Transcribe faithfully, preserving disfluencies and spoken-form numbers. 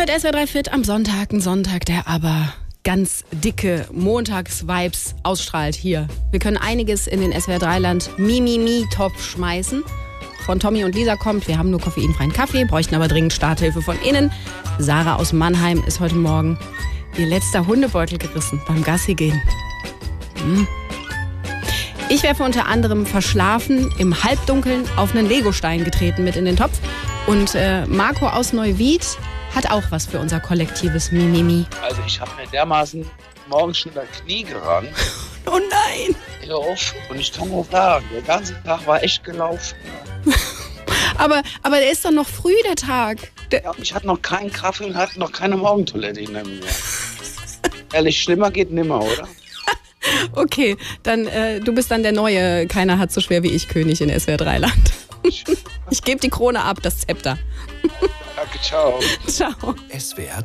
hört S W R drei Fit am Sonntag, ein Sonntag, der aber ganz dicke Montags-Vibes ausstrahlt hier. Wir können einiges in den S W R drei Land Mimimi-Topf schmeißen. Von Tommy und Lisa kommt, wir haben nur koffeinfreien Kaffee, bräuchten aber dringend Starthilfe von innen. Sarah aus Mannheim ist heute Morgen ihr letzter Hundebeutel gerissen beim Gassi gehen. Hm. Ich werfe unter anderem verschlafen im Halbdunkeln auf einen Legostein getreten mit in den Topf. Und äh, Marco aus Neuwied hat auch was für unser kollektives Mimimi. Also ich habe mir dermaßen morgens schon das Knie gerannt. Oh nein! Und ich kann nur sagen, der ganze Tag war echt gelaufen. aber, aber der ist doch noch früh, der Tag. Der ja, ich hatte noch keinen Kaffee und hatte noch keine Morgentoilette hinter mir. Ehrlich, schlimmer geht nimmer, oder? Okay, dann äh, du bist dann der neue Keiner hat so schwer wie ich König in S W R drei Land. Ich gebe die Krone ab, das Zepter. Danke, ciao. Ciao. S W R